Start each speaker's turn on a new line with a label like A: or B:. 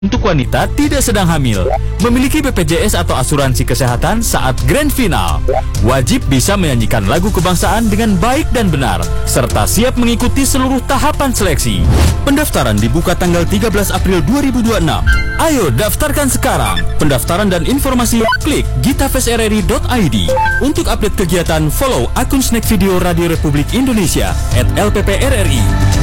A: Untuk wanita tidak sedang hamil, memiliki BPJS atau asuransi kesehatan saat grand final, wajib bisa menyanyikan lagu kebangsaan dengan baik dan benar, serta siap mengikuti seluruh tahapan seleksi. Pendaftaran dibuka tanggal 13 April 2026. Ayo daftarkan sekarang. Pendaftaran dan informasi klik gitafestrri.id. Untuk update kegiatan, follow akun Snack Video Radio Republik Indonesia @LPPRRI.